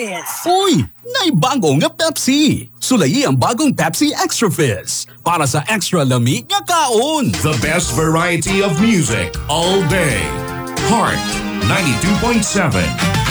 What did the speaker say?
Fizz! Uy! Naibago nga Pepsi! Sulayi ang bagong Pepsi Extra Fizz para sa extra lami nga kaon! The best variety of music all day. Heart 92.7